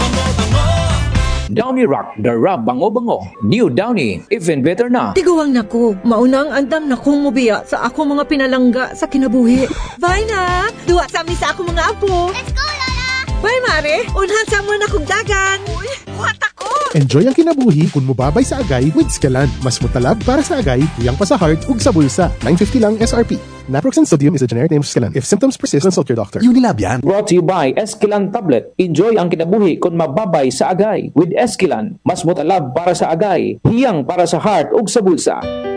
Downy Rock, the rub bango-bango. New Downy, even better na. Tiguang nako, maunang andam na kong mubiya sa ako mga pinalangga sa kinabuhi. Bye na! Duwa sa amin sa ako mga apo. Let's go, Lola! Bye, Mare! Unhan sa mo na kong dagan. Uy, what ako? Enjoy ang kinabuhi kung mubabay sa agay with Scalan. Mas mutalab para sa agay, tuyang pa sa heart ug sa bulsa. 950 lang SRP. Naproxen sodium is a generic name of Scalan. If symptoms persist, consult your doctor. Unilab yan. Brought to you by Esquilan Tablet. Enjoy ang kinabuhi kung mababay sa agay. With Esquilan, mas mutalab para sa agay, hiyang para sa heart ug sa bulsa.